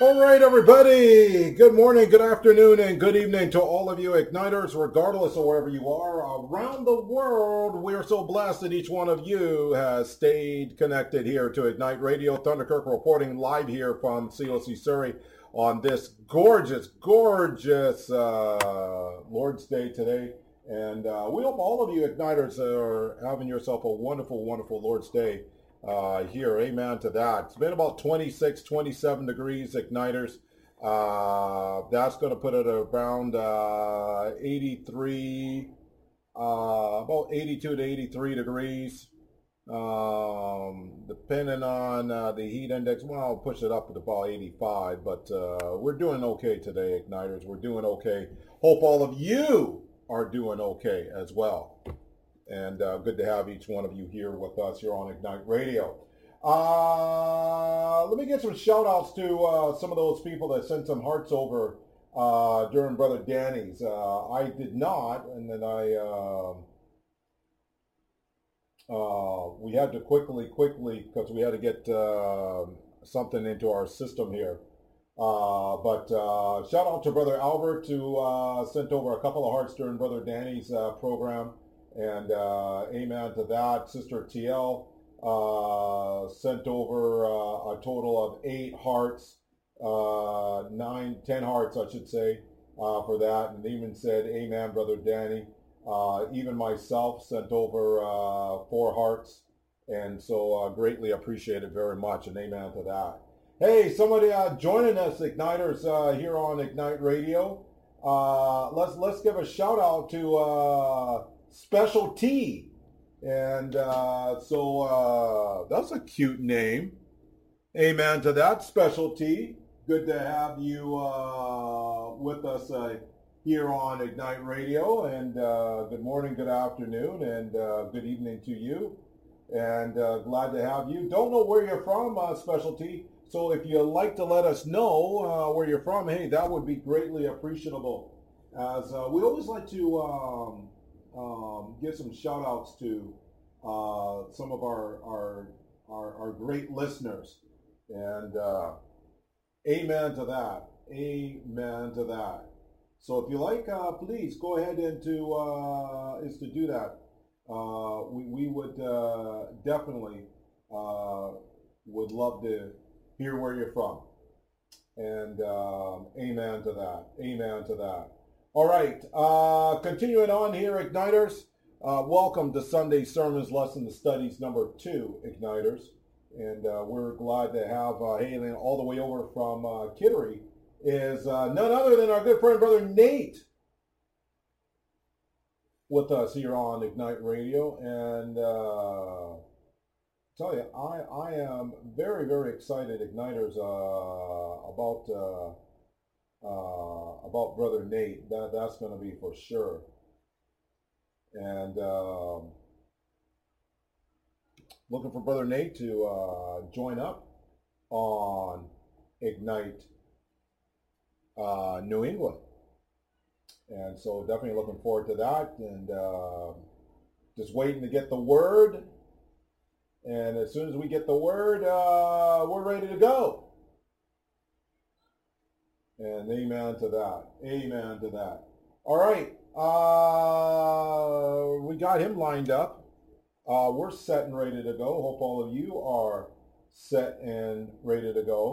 All right, everybody. Good morning, good afternoon, and good evening to all of you Igniters, regardless of wherever you are around the world. We are so blessed that each one of you has stayed connected here to Ignite Radio. Thunderkirk reporting live here from COC Surrey on this gorgeous Lord's Day today. And we hope all of you Igniters are having yourself a wonderful, wonderful Lord's Day. Here, amen to that. It's been about 26, 27 degrees, Igniters. That's going to put it around 83, about 82 to 83 degrees. Depending on the heat index, well, I'll push it up to about 85, but we're doing okay today, Igniters. We're doing okay. Hope all of you are doing okay as well. And good to have each one of you here with us here on Ignite Radio. Let me get some shout outs to some of those people that sent some hearts over during Brother Danny's. I did not, and then we had to quickly, because we had to get something into our system here. But shout out to Brother Albert who sent over a couple of hearts during Brother Danny's program. And amen to that. Sister TL sent over a total of 8 hearts, 10 hearts, I should say, for that. And even said, amen, Brother Danny. Even myself sent over 4 hearts. And so greatly appreciate it very much. And amen to that. Hey, somebody joining us, Igniters, here on Ignite Radio. Let's give a shout out to Special T, and so that's a cute name. Amen to that, Special T. Good to have you with us here on Ignite Radio, and good morning, good afternoon, and good evening to you, and glad to have you. Don't know where you're from, Special T, so if you'd like to let us know where you're from, hey, that would be greatly appreciable, as we always like to give some shout outs to some of our great listeners, and amen to that, amen to that. So if you like, please go ahead and to do that. We would definitely would love to hear where you're from, and amen to that, amen to that. All right, continuing on here, Igniters. Welcome to Sunday Sermons Lesson Studies number 2, Igniters. And we're glad to have hailing all the way over from Kittery is none other than our good friend, Brother Nate, with us here on Ignite Radio. And tell you, I am very, very excited, Igniters, about Brother Nate. That's going to be for sure. And looking for Brother Nate to join up on Ignite New England. And so definitely looking forward to that, and just waiting to get the word. And as soon as we get the word, we're ready to go. And amen to that. Amen to that. All right. We got him lined up. We're set and ready to go. Hope all of you are set and ready to go.